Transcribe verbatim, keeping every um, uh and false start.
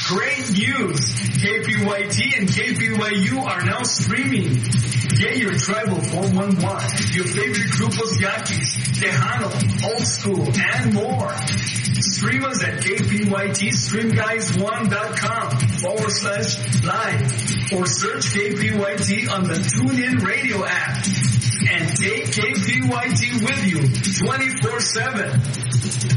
Great news! K P Y T and K P Y U are now streaming. Get your tribal four one one, your favorite grupos Yaquis, Tejano, Old School, and more. Stream us at K P Y T stream guys one dot com forward slash live or search K P Y T on the TuneIn Radio app. And take K P Y T with you twenty-four seven.